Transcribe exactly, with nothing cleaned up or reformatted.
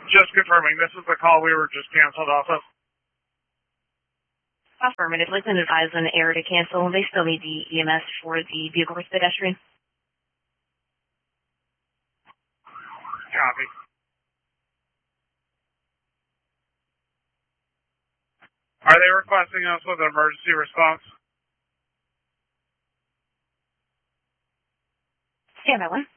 Just confirming, this is the call we were just canceled off of. Affirmative. Like been advised on the error to cancel. They still need the E M S for the vehicle versus pedestrian. Copy. Are they requesting us with an emergency response? Stand by one.